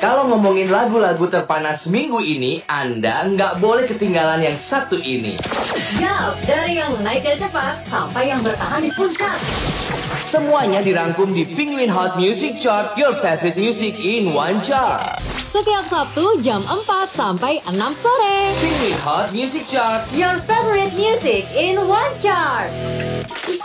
Kalau ngomongin lagu-lagu terpanas minggu ini, Anda nggak boleh ketinggalan yang satu ini. Yup, dari yang naiknya cepat sampai yang bertahan di puncak. Semuanya dirangkum di Penguin Hot Music Chart, your favorite music in one chart. Setiap Sabtu jam 4 sampai 6 sore. Penguin Hot Music Chart, Your favorite music in one chart.